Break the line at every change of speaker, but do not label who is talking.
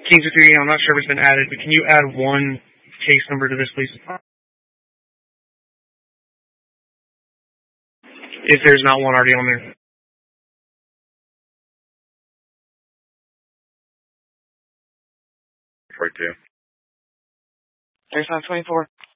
Kings of 3, I'm not sure if it's been added, but can you add one case number to this, please? If there's not one already on there.
Right there.
There's not 24.